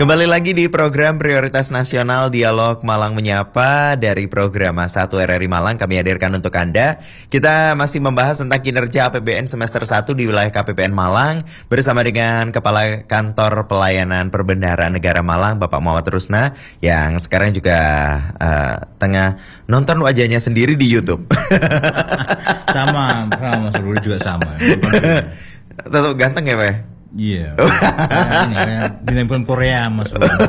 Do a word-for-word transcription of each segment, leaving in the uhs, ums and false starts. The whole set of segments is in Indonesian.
Kembali lagi di program Prioritas Nasional Dialog Malang Menyapa dari program A satu R R I Malang kami hadirkan untuk Anda. Kita masih membahas tentang kinerja A P B N semester satu di wilayah K P P N Malang bersama dengan Kepala Kantor Pelayanan Perbendaharaan Negara Malang Bapak Muhammad Rusna yang sekarang juga uh, tengah nonton wajahnya sendiri di YouTube. Sama, sama Mas Ruli juga sama. Tetap ganteng ya, Pak? Iya. Kayak ini kayak di handphone Korea Mas.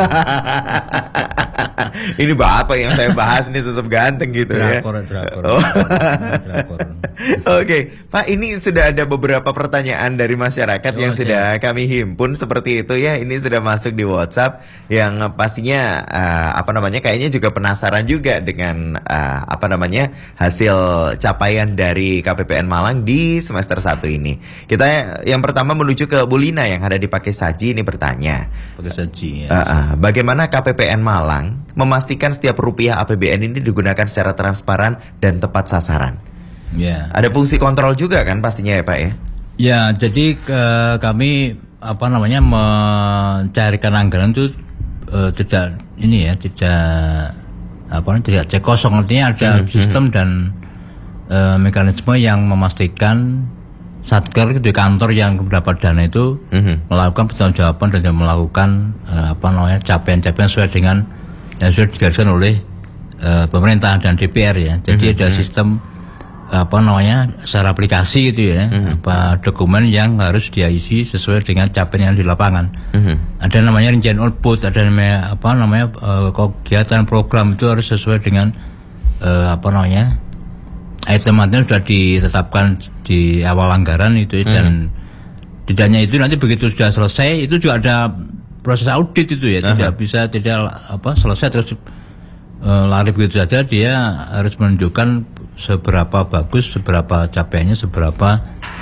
Ini Bapak yang saya bahas ini tetap ganteng gitu ya. Drakor, drakor. Oh. Drakor. Oke, Pak, ini sudah ada beberapa pertanyaan dari masyarakat oh, yang okay. sudah kami himpun seperti itu ya. Ini sudah masuk di WhatsApp yang pastinya uh, apa namanya kayaknya juga penasaran juga dengan uh, apa namanya hasil capaian dari K P P N Malang di semester satu ini. Kita yang pertama menuju ke Bu Lina yang ada di Pakai Saji ini bertanya. Pakai Saji ya. Uh, uh, bagaimana K P P N Malang memastikan setiap rupiah A P B N ini digunakan secara transparan dan tepat sasaran? Ya. Ada fungsi kontrol juga kan pastinya ya Pak ya? Ya, jadi ke, kami apa namanya mencarikan anggaran itu uh, tidak ini ya, tidak apa namanya tidak cek kosong, artinya ada hmm, sistem hmm. dan uh, mekanisme yang memastikan Satker di kantor yang mendapat dana itu hmm. melakukan pertanggungjawaban dan melakukan uh, apa namanya capaian-capaian sesuai dengan yang sudah digariskan oleh uh, pemerintah dan D P R ya. Jadi hmm. ada sistem apa namanya secara aplikasi gitu ya, mm-hmm. apa dokumen yang harus dia isi sesuai dengan capaian yang di lapangan. Mm-hmm. Ada namanya rincian output, ada namanya apa namanya uh, kegiatan program itu harus sesuai dengan uh, apa namanya item-item sudah ditetapkan di awal anggaran itu mm-hmm. dan tidaknya itu nanti begitu sudah selesai itu juga ada proses audit itu ya, uh-huh. tidak bisa tidak apa selesai terus uh, lari begitu saja, dia harus menunjukkan seberapa bagus, seberapa capaiannya, seberapa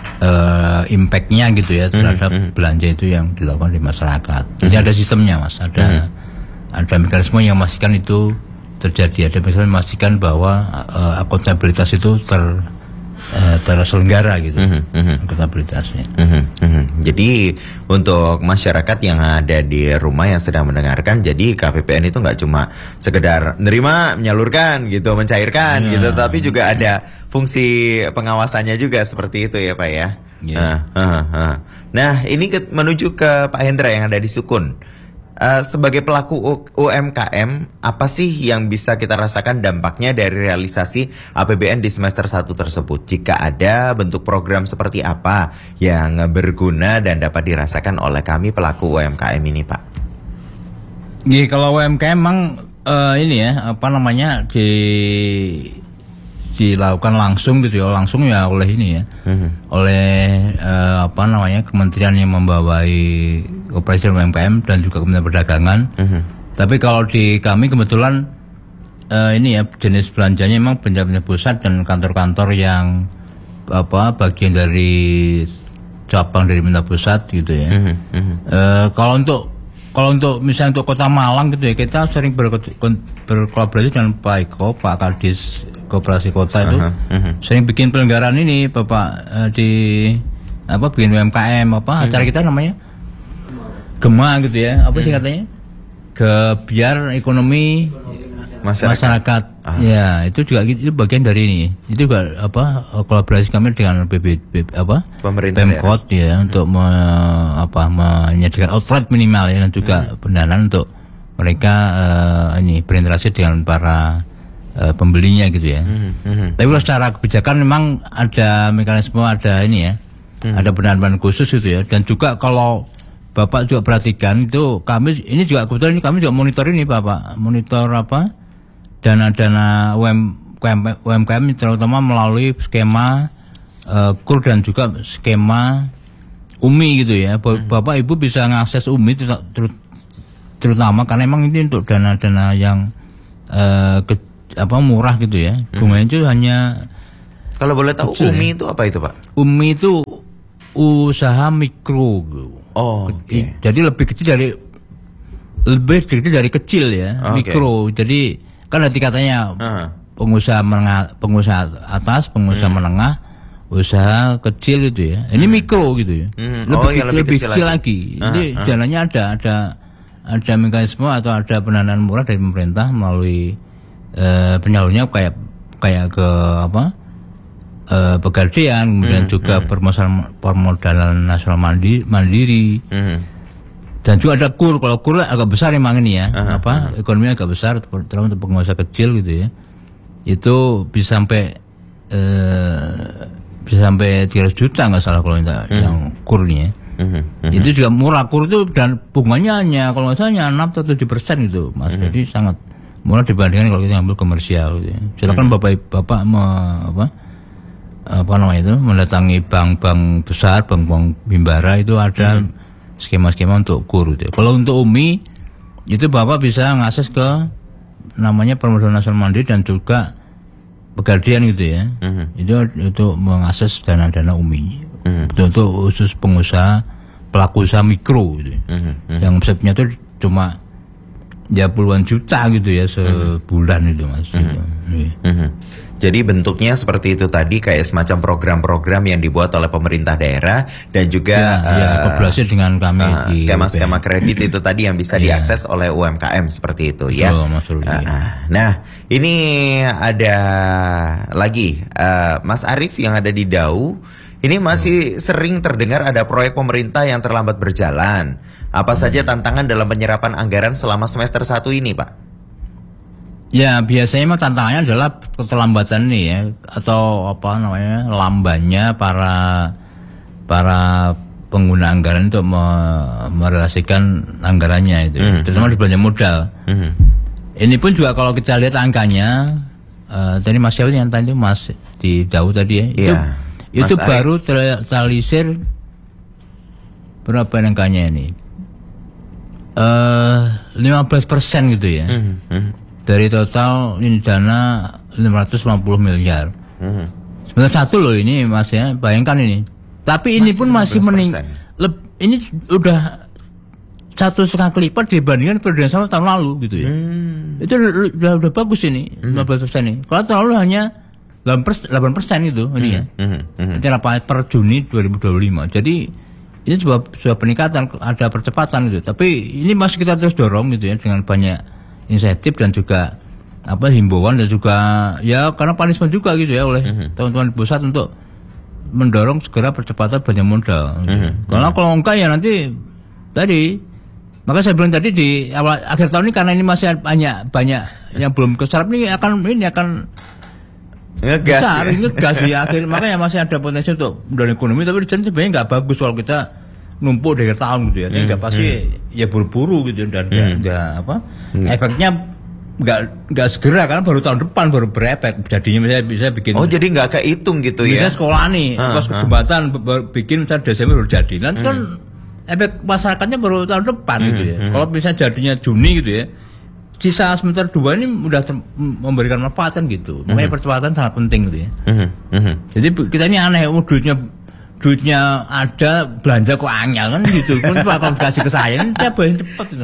uh, impact-nya gitu ya terhadap mm-hmm. belanja itu yang dilakukan di masyarakat. Mm-hmm. Jadi ada sistemnya Mas, ada mm-hmm. ada mekanisme yang memastikan itu terjadi, ada mekanisme yang memastikan bahwa uh, akuntabilitas itu ter uh, terselenggara gitu, mm-hmm. akuntabilitasnya. Mm-hmm. Mm-hmm. Jadi untuk masyarakat yang ada di rumah yang sedang mendengarkan, jadi K P P N itu nggak cuma sekedar nerima, menyalurkan gitu, mencairkan yeah. gitu, tapi juga ada fungsi pengawasannya juga seperti itu ya Pak ya. Yeah. Uh, uh, uh. Nah ini ke, menuju ke Pak Hendra yang ada di Sukun. Uh, sebagai pelaku U M K M, apa sih yang bisa kita rasakan dampaknya dari realisasi A P B N di semester satu tersebut? Jika ada, bentuk program seperti apa yang berguna dan dapat dirasakan oleh kami pelaku U M K M ini, Pak? Iya, kalau U M K M memang uh, ini ya, apa namanya, di dilakukan langsung gitu ya, langsung ya oleh ini ya, mm-hmm. oleh uh, apa namanya kementerian yang membawai operasi U M K M dan juga Kementerian Perdagangan. Mm-hmm. Tapi kalau di kami kebetulan uh, ini ya jenis belanjanya memang belanja pusat dan kantor-kantor yang apa bagian dari cabang dari Kementerian Pusat gitu ya. Mm-hmm. Uh, kalau untuk kalau untuk misalnya untuk Kota Malang gitu ya, kita sering berko- berkolaborasi dengan Pak Eko, Pak Kadis Koperasi Kota itu uh-huh, uh-huh. sering bikin pelenggaran ini Bapak uh, di apa bikin U M K M apa uh-huh. acara kita namanya Gema gitu ya, apa sih uh-huh. katanya Gebiar Ekonomi Masyarakat, masyarakat. Uh-huh. Ya itu juga itu bagian dari ini, itu juga apa kolaborasi kami dengan B B, B apa pemerintah Pemkot ya uh-huh. untuk me, apa menyediakan outlet minimal ya dan juga uh-huh. pendanaan untuk mereka uh, ini berinteraksi dengan para Uh, pembelinya gitu ya. Mm-hmm. Tapi kalau secara kebijakan memang ada mekanisme, ada ini ya, mm-hmm. ada pendanaan khusus gitu ya. Dan juga kalau Bapak juga perhatikan itu kami ini juga kebetulan ini kami juga monitor ini Bapak, monitor apa dana-dana U M K M terutama melalui skema uh, K U R dan juga skema U M I gitu ya. Mm-hmm. Bapak Ibu bisa mengakses U M I ter- ter- terutama karena memang ini untuk dana-dana yang uh, ke apa murah gitu ya, bunganya itu hanya. Kalau boleh tahu U M I itu apa itu Pak? U M I itu usaha mikro. Oh, oke. Okay. Jadi lebih kecil dari lebih kecil dari kecil ya, oh, mikro. Okay. Jadi kan nanti katanya uh-huh. pengusaha menengah, pengusaha atas, pengusaha hmm. menengah, usaha kecil gitu ya. Ini hmm. mikro gitu ya. Hmm. Lebih, oh, ya lebih, lebih kecil, kecil lagi. lagi. Jadi uh-huh. jalannya ada ada ada mekanisme atau ada pendanaan murah dari pemerintah melalui uh, penyalurnya kayak kayak ke apa uh, Pegadaian, kemudian hmm, juga hmm. permodalan permodalan nasional mandiri, mandiri. Hmm. Dan juga ada kur. Kalau kur agak besar emang ini ya, uh-huh, apa uh-huh. ekonominya agak besar, terutama untuk pengusaha kecil gitu ya. Itu bisa sampai uh, bisa sampai tiga ratus juta nggak salah kalau minta uh-huh. yang kurnya. Uh-huh, uh-huh. Itu juga murah, kur itu, dan bunganya hanya kalau nggak salah enam atau tujuh persen gitu, Mas. Uh-huh. Jadi sangat murah dibandingkan kalau kita ambil komersial gitu ya. Silakan uh-huh. Bapak Bapak me, apa apa namanya itu mendatangi bank-bank besar, bank-bank Himbara itu ada uh-huh. skema-skema untuk kur gitu. Kalau untuk U M I itu Bapak bisa ngakses ke namanya Permodalan Nasional Mandiri dan juga Pegadaian gitu ya. Uh-huh. Itu untuk mengakses dana-dana U M I. Uh-huh. Itu untuk khusus pengusaha, pelaku usaha mikro gitu. Uh-huh. Uh-huh. Yang omsetnya itu cuma ya puluhan juta gitu ya sebulan uh-huh. itu Mas. Uh-huh. Gitu. Uh-huh. Jadi bentuknya seperti itu tadi, kayak semacam program-program yang dibuat oleh pemerintah daerah dan juga ya, ya, kolaborasi uh, dengan kami uh, di skema-skema kredit itu tadi yang bisa ya. diakses oleh U M K M seperti itu ya. Betul, Mas Rudi. Uh, uh. Nah, ini ada lagi uh, Mas Arief yang ada di Dau. Ini masih oh. sering terdengar ada proyek pemerintah yang terlambat berjalan. Apa hmm. saja tantangan dalam penyerapan anggaran selama semester satu ini, Pak? Ya, biasanya memang tantangannya adalah keterlambatan ini ya, atau apa namanya, lambannya para para pengguna anggaran untuk me, merelasikan anggarannya itu, mm-hmm. terutama di belanja modal. Mm-hmm. Ini pun juga kalau kita lihat angkanya, uh, tadi Mas Syawin yang tadi Mas di Dau tadi ya, itu yeah. itu Mas baru terrealisir berapa angkanya ini? Uh, lima belas persen gitu ya. Mm-hmm. Dari total ini dana lima ratus lima puluh miliar. Hmm. Sebentar satu loh ini Mas ya, bayangkan ini. Tapi ini masih pun masih mening. Leb, ini udah satu setengah kali lipat dibandingkan periode sama tahun lalu gitu ya. Hmm. Itu udah udah bagus ini, hmm. lima belas persen ini. Kalau tahun lalu hanya delapan persen itu ini hmm. ya. Hmm. Hmm. Itu per Juni dua ribu dua puluh lima. Jadi ini sebuah, sebuah peningkatan, ada percepatan gitu. Tapi ini masih kita terus dorong gitu ya dengan banyak insentif dan juga apa himbauan dan juga ya karena punishment juga gitu ya oleh mm-hmm. teman-teman pusat untuk mendorong segera percepatan belanja modal. Mm-hmm. Karena kalau enggak ya nanti tadi maka saya bilang tadi di awal akhir tahun ini karena ini masih banyak banyak yang belum keserap ini akan ini akan ngegas besar, ya. ngegas ya akhir makanya masih ada potensi untuk mendorong ekonomi, tapi sebenarnya sebenarnya nggak bagus kalau kita numpuk dari tahun gitu ya, hmm, nggak pasti hmm. ya buru-buru gitu dan nggak hmm. apa hmm. efeknya nggak nggak segera karena baru tahun depan baru berefek jadinya misalnya bisa bikin oh jadi nggak kehitung gitu ya misalnya sekolah nih terus ah, jembatan ah. bikin misalnya Desember baru jadi nanti hmm. kan efek masyarakatnya baru tahun depan hmm, gitu ya hmm. kalau misalnya jadinya Juni gitu ya sisa semester dua ini udah ter- memberikan manfaat kan gitu makanya hmm. percepatan sangat penting gitu ya hmm. Hmm. Jadi kita ini aneh oh, duitnya duitnya ada belanja kok angel kan gitu pun kalau dikasih ke saya ini tiap hari cepat itu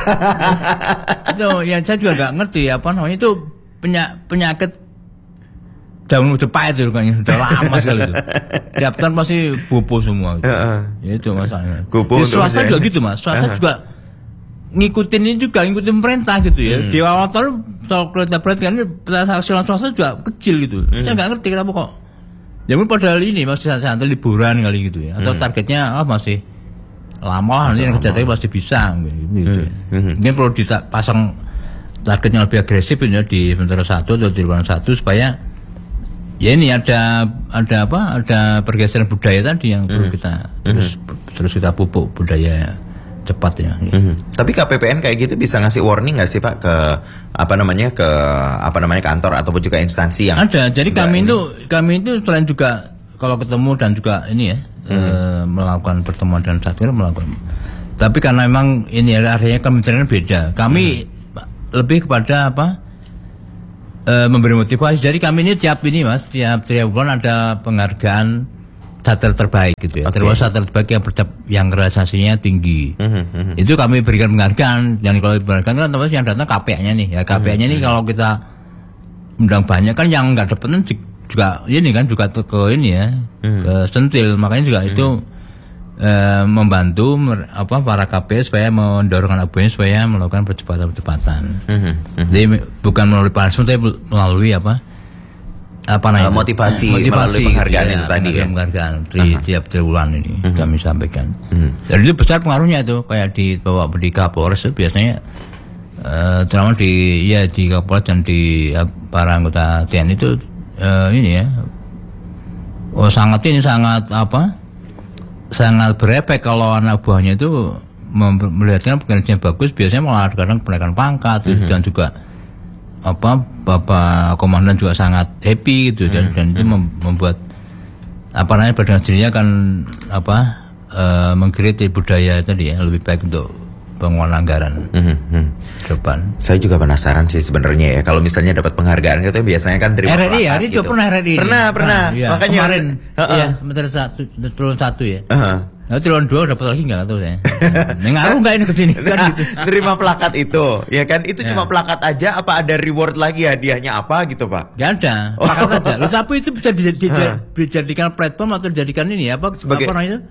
itu ya saya juga nggak ngerti apa namanya itu penyak, penyakit daun Jepang itu kan sudah lama sekali itu tiap tahun pasti bobo semua gitu. Ya itu masalahnya di swasta juga gitu Mas swasta juga ngikutin ini juga ngikutin pemerintah gitu ya hmm. di awal tahun kalau kita perhatikan ini penghasilan swasta juga kecil gitu hmm. saya nggak ngerti kenapa kok. Ya mungkin padahal ini masih santai liburan kali gitu ya. Atau hmm. targetnya oh, masih lama lah nanti yang kerja tapi pasti bisa gitu. Hmm. Mungkin perlu dipasang targetnya lebih agresif ya di semester satu atau di bulan satu supaya ya ini ada ada apa? Ada pergeseran budaya tadi yang perlu kita hmm. terus hmm. terus kita pupuk budaya cepat ya. Mm-hmm. Tapi K P P N kayak gitu bisa ngasih warning nggak sih Pak ke apa namanya ke apa namanya kantor ataupun juga instansi yang ada. Jadi kami ini. itu kami itu selain juga kalau ketemu dan juga ini ya mm-hmm. e, melakukan pertemuan dan satker melakukan. Tapi karena memang ini areanya kementerian beda. Kami mm-hmm. lebih kepada apa? E, memberi motivasi. Jadi kami ini tiap ini Mas tiap tiap bulan ada penghargaan satelit terbaik gitu ya. Okay. Terus satelit terbaik yang bercap, yang realisasinya tinggi. Mm-hmm, mm-hmm. Itu kami berikan penghargaan. Dan kalau diberikan kan teman yang datang K P A-nya nih. Ya K P A-nya mm-hmm. nih kalau kita undang banyak kan yang enggak dapat juga ini kan juga ke ini ya. Mm-hmm. Ke sentil. Makanya juga mm-hmm. itu eh, membantu mer- apa para K P supaya mendorong anak buahnya supaya melakukan percepatan-percepatan. Mhm, mhm. Jadi bukan melalui punishment tapi melalui apa? Apa namanya? Uh, motivasi, melalui penghargaan gitu itu tadi ya. Penghargaan di uh-huh. tiap triwulan ini uh-huh. kami sampaikan. Uh-huh. Dan itu besar pengaruhnya itu kayak di bawa di Kapolres itu biasanya uh, terutama di ya di Kapolres dan di uh, para anggota T N I itu uh, ini ya. Oh sangat ini sangat apa? Sangat berefek kalau anak buahnya itu mem- melihatnya pekerjaan bagus biasanya malah kadang kenaikan pangkat uh-huh. dan juga apa Bapak Komandan juga sangat happy gitu dan, hmm, dan itu mem- membuat apa namanya badan dirinya kan apa e, mengkritik budaya tadi ya lebih baik untuk pengelolaan anggaran hmm, hmm. depan. Saya juga penasaran sih sebenarnya ya kalau misalnya dapat penghargaan gitu biasanya kan terima R R I ya, ini gitu. juga pernah R R I. Pernah, ini. pernah. Nah, ya. Makanya kemarin uh-uh. ya sebentar satu turun satu ya. Uh-huh. Nah, triwulan dua dapat lagi nggak tahu saya. Ngaruh nggak ini ke sini kan nah, gitu. Terima plakat itu, ya kan? Itu Ya. cuma plakat aja. Apa ada reward lagi hadiahnya apa gitu Pak? Gak ada, Oh. plakat aja. Loh, tapi itu bisa dij- dij- dijadikan platform atau dijadikan ini ya apa? Sebagai- apa namanya itu?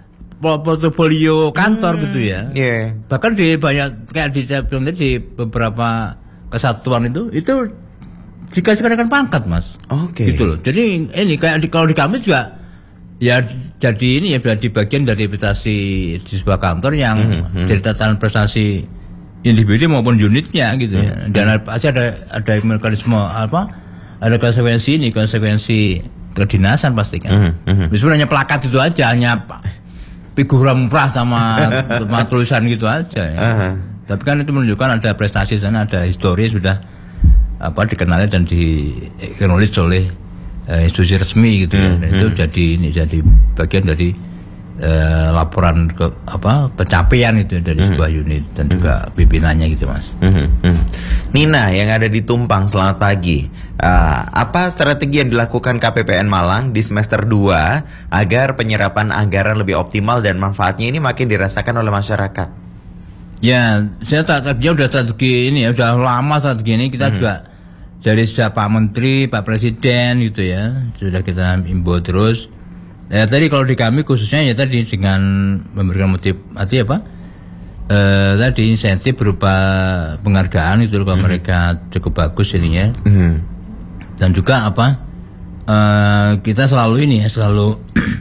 Portofolio kantor hmm, gitu ya. Yeah. Bahkan di banyak kayak di tadi di beberapa kesatuan itu itu dikasihkan pangkat mas. Oke. Okay. Gitu loh. Jadi ini kayak di, kalau di kami juga ya jadi ini ya jadi bagian dari prestasi di sebuah kantor yang mm-hmm. jadi tatanan prestasi individu maupun unitnya gitu ya. Mm-hmm. Dan pasti ada ada mekanisme apa? Ada konsekuensi ini konsekuensi kedinasan pasti kan. Mm-hmm. Sebenarnya plakat itu aja hanya figura murah sama, sama tulisan gitu aja ya. Uh-huh. Tapi kan itu menunjukkan ada prestasi sana, ada histori sudah apa dikenali dan diacknowledge oleh uh, institusi resmi gitu ya. Dan itu jadi ini jadi bagian dari uh, laporan ke apa pencapaian itu dari sebuah unit dan juga pimpinannya gitu mas. Nina yang ada di Tumpang, selamat pagi. Uh, apa strategi yang dilakukan K P P N Malang di semester dua agar penyerapan anggaran lebih optimal dan manfaatnya ini makin dirasakan oleh masyarakat? Ya, saya strateginya udah strategi ini ya, udah lama strategi ini kita hmm. juga dari sejak Pak Menteri, Pak Presiden gitu ya, sudah kita imbau terus. Ya tadi kalau di kami khususnya ya tadi dengan memberikan motif arti apa? Eh, tadi insentif berupa penghargaan itu kalau hmm. mereka cukup bagus ininya. Hmm. Dan juga apa? Eh, kita selalu ini ya, selalu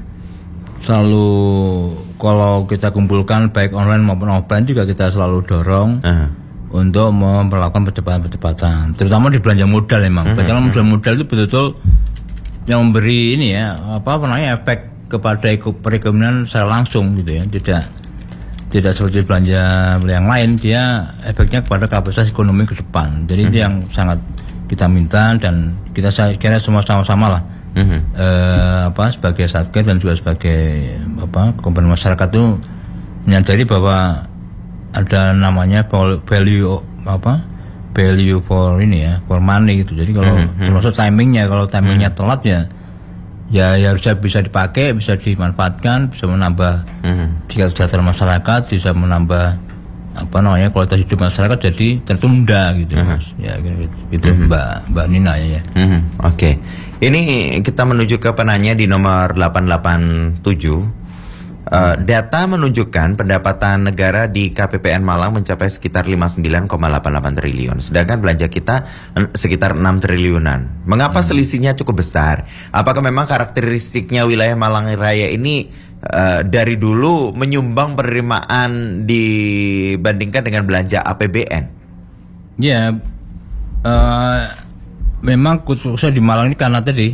selalu kalau kita kumpulkan baik online maupun offline juga kita selalu dorong uh-huh. untuk melakukan percepatan-percepatan, terutama di belanja modal memang. Uh-huh. Belanja modal modal itu betul-betul yang memberi ini ya, apa namanya efek kepada perekonomian secara langsung gitu ya, tidak tidak seperti belanja yang lain, dia efeknya kepada kapasitas ekonomi ke depan. Jadi uh-huh. itu yang sangat kita minta dan kita saya kira semua sama-sama lah. Mm-hmm. Eh, apa sebagai satgas dan juga sebagai apa komponen masyarakat itu menyadari bahwa ada namanya value apa value for ini ya for money gitu. Jadi kalau mm-hmm. termasuk timingnya, kalau timingnya mm-hmm. telat ya ya ya harusnya bisa dipakai, bisa dimanfaatkan, bisa menambah mm-hmm. tingkat kesejahteraan masyarakat, bisa menambah apa namanya kualitas hidup masyarakat jadi tertunda gitu mm-hmm. mas ya gitu, gitu mm-hmm. mbak mbak Nina ya. Mm-hmm. Oke. Okay. Ini kita menuju ke penanya di nomor delapan delapan tujuh. Uh, data menunjukkan pendapatan negara di K P P N Malang mencapai sekitar lima puluh sembilan koma delapan delapan triliun. Sedangkan belanja kita sekitar enam triliunan. Mengapa hmm. selisihnya cukup besar? Apakah memang karakteristiknya wilayah Malang Raya ini uh, dari dulu menyumbang penerimaan dibandingkan dengan belanja A P B N? Ya, uh, memang khususnya di Malang ini karena tadi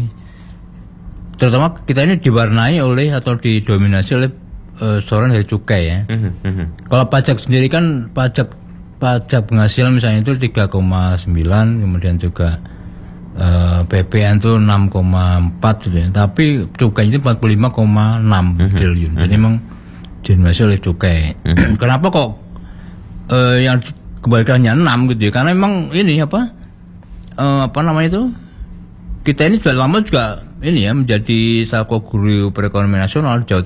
terutama kita ini diwarnai oleh atau didominasi oleh uh, setoran dari cukai ya. Mm-hmm. Kalau pajak sendiri kan pajak pajak penghasilan misalnya itu tiga koma sembilan, kemudian juga uh, P P N itu enam koma empat gitu ya. Tapi cukai itu empat puluh lima koma enam mm-hmm. triliun. Jadi mm-hmm. memang didominasi oleh cukai. Mm-hmm. Kenapa kok uh, yang kebalikannya enam gitu ya? Karena memang ini apa? Uh, apa namanya itu kita ini sudah lama juga ini ya menjadi salah satu guru perekonomian nasional Jawa